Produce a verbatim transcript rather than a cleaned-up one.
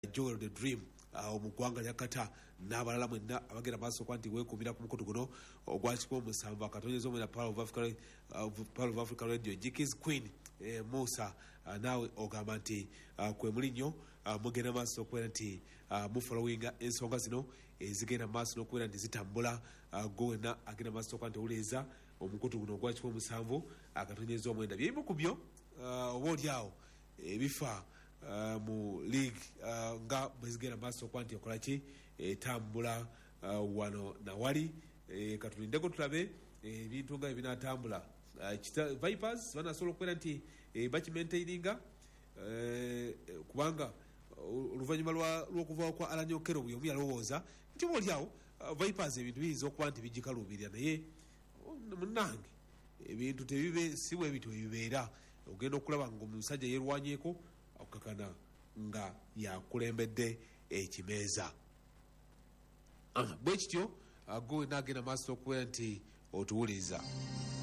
Joel the Dream omugwanga yakata n'abalala mwenna abagenda maaso kwa nti weekuumira ku mukutu guno ogwakikuwa omusanvu akatonyeza omwena Power of Africa, uh, Power of Africa Radio Jiki's Queen eh, Musa uh, naawe ogamba nti uh, kwe muli nnyo uh, mugenda maaso okubeera nti uh, mufollowinga ensonga zino ezigenda eh, maaso n'okubeera nti zitambula uh, gwe wenna agenda maaso kwa nti owuleeza omukutu guno ogwakikuwa omusanvu akatonyeza omwenda byebimu ku byo uh, oba oli awo ebifa Uh, mu league uh, nga bwezigenda maaso kwa nti okola ki etambula uh, wano na wali e, katulindeko tulabe ebintu e, nga ebinatambula uh, Vipers banasobola okubeera nti e, bakimaintaininga e, kubanga oluvannyuma lw'okuvawo kwa Alan Okello buli omu yalowooza nti oba oliawo uh, Vipers ebintu biyinza okuba nti bigikaluubirira naye munnange ebintu tebibe si bwe bityo bibeera ogenda okulaba nga omusajja yerwanyeeko okakana nga yakulembedde ekimeeza bwe kityo gwe nagenda maaso okubeera nti otuwuliza